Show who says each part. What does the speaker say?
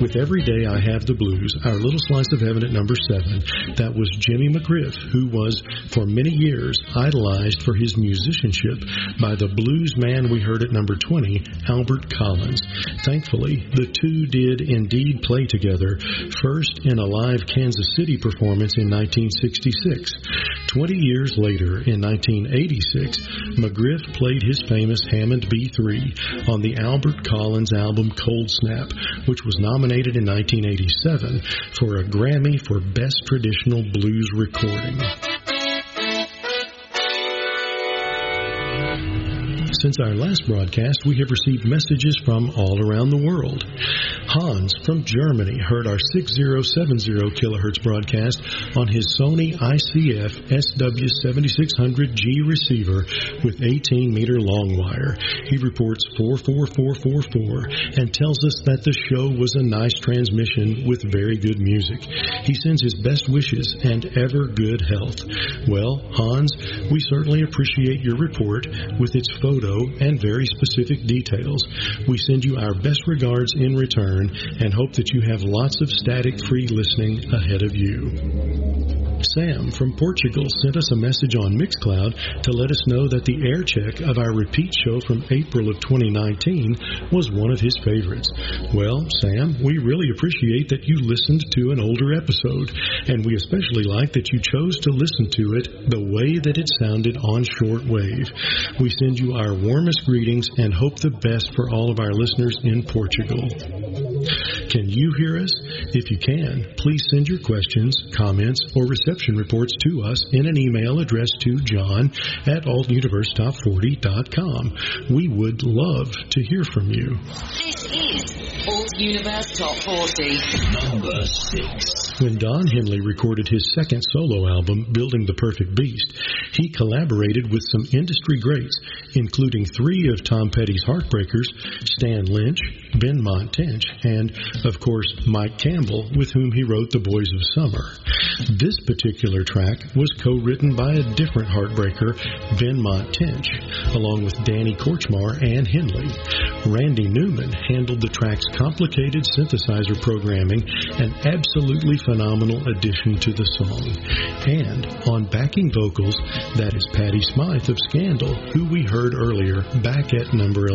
Speaker 1: With Every Day I Have the Blues, our little slice of heaven at number 7, that was Jimmy McGriff, who was, for many years, idolized for his musicianship by the blues man we heard at number 20, Albert Collins. Thankfully, the two did indeed play together, first in a live Kansas City performance in 1966. 20 years later, in 1986, McGriff played his famous Hammond B3 on the Albert Collins album Cold Snap, which was nominated in 1987 for a Grammy for Best Traditional Blues Recording. Since our last broadcast, we have received messages from all around the world. Hans from Germany heard our 6070 kilohertz broadcast on his Sony ICF SW7600G receiver with 18-meter long wire. He reports 44444 and tells us that the show was a nice transmission with very good music. He sends his best wishes and ever good health. Well, Hans, we certainly appreciate your report with its photo and very specific details. We send you our best regards in return and hope that you have lots of static-free listening ahead of you. Sam from Portugal sent us a message on Mixcloud to let us know that the air check of our repeat show from April of 2019 was one of his favorites. Well, Sam, we really appreciate that you listened to an older episode, and we especially like that you chose to listen to it the way that it sounded on shortwave. We send you our warmest greetings and hope the best for all of our listeners in Portugal. Can you hear us? If you can, please send your questions, comments, or reception reports to us in an email addressed to john@altuniversetop40.com. We would love to hear from you.
Speaker 2: This is Alt Universe Top 40.
Speaker 3: Number 6.
Speaker 1: When Don Henley recorded his second solo album, Building the Perfect Beast, he collaborated with some industry greats, including 3 of Tom Petty's Heartbreakers, Stan Lynch, Benmont Tench, and, of course, Mike Campbell, with whom he wrote The Boys of Summer. This particular track was co-written by a different Heartbreaker, Benmont Tench, along with Danny Korchmar and Henley. Randy Newman handled the track's complicated synthesizer programming, an absolutely phenomenal addition to the song. And on backing vocals, that is Patti Smythe of Scandal, who we heard earlier back at number